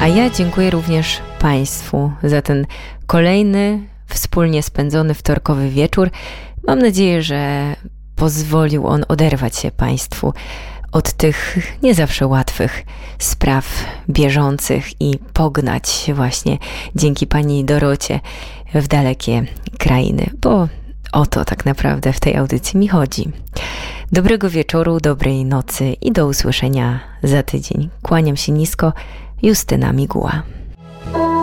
A ja dziękuję również Państwu za ten kolejny, wspólnie spędzony wtorkowy wieczór. Mam nadzieję, że pozwolił on oderwać się Państwu od tych nie zawsze łatwych spraw bieżących i pognać właśnie dzięki Pani Dorocie w dalekie krainy, bo o to tak naprawdę w tej audycji mi chodzi. Dobrego wieczoru, dobrej nocy i do usłyszenia za tydzień. Kłaniam się nisko, Justyna Miguła.